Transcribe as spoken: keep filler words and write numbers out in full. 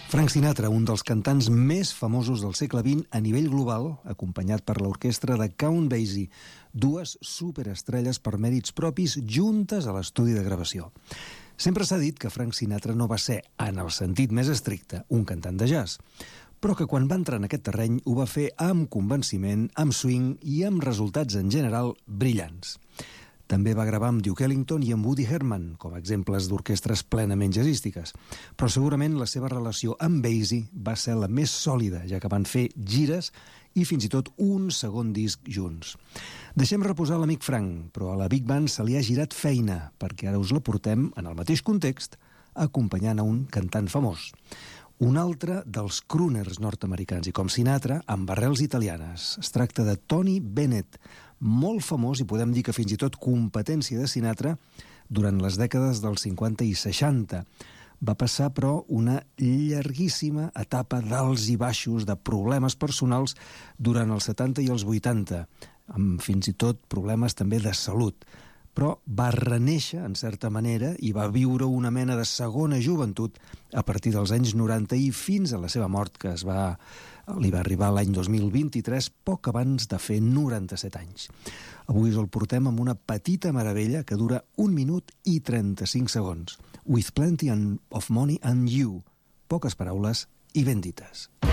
Frank Sinatra, un dels cantants més famosos del segle vint a nivell global, acompanyat per l'orquestra de Count Basie, dues superestrelles per mèrits propis juntes a l'estudi de gravació. Sempre s'ha dit que Frank Sinatra no va ser, en el sentit més estricte, un cantant de jazz, però que quan va entrar en aquest terreny ho va fer amb convenciment, amb swing i amb resultats en general brillants. També va gravar amb Duke Ellington i amb Woody Herman, com a exemples d'orquestres plenament jazzístiques. Però segurament la seva relació amb Basie va ser la més sòlida, ja que van fer gires i fins i tot un segon disc junts. Deixem reposar l'amic Frank, però a la Big Band se li ha girat feina, perquè ara us la portem, en el mateix context, acompanyant a un cantant famós. Un altre dels crooners nord-americans, i com Sinatra, amb arrels italianes. Es tracta de Tony Bennett, molt famós i podem dir que fins i tot competència de Sinatra durant les dècades dels cinquanta i seixanta. Va passar, però, una llarguíssima etapa d'alts i baixos, de problemes personals durant els setanta i els vuitanta, amb fins i tot problemes també de salut. Però va renéixer, en certa manera, i va viure una mena de segona joventut a partir dels anys noranta i fins a la seva mort, que es va, li va arribar l'any dos mil vint-i-tres, poc abans de fer noranta-set anys. Avui us el portem amb una petita meravella que dura un minut i trenta-cinc segons. With plenty of money and you. Poques paraules i ben dites.